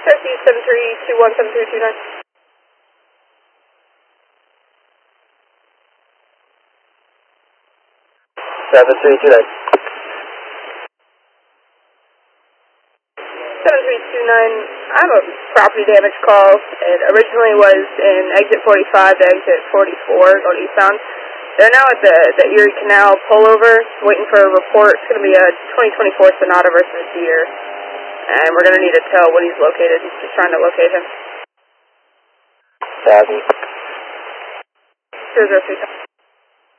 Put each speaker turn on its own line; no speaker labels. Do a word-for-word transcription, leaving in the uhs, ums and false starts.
Taxi seven three two one seven three two nine.
seven three two nine.
seven three two nine, I have a property damage call. It originally was in exit forty-five to exit forty-four, going eastbound. They're now at the, the Erie Canal pullover, waiting for a report. It's going to be a twenty twenty-four Sonata versus Deere. And we're going to need to tell when he's located. He's just trying to locate him.
Savvy.
zero zero three.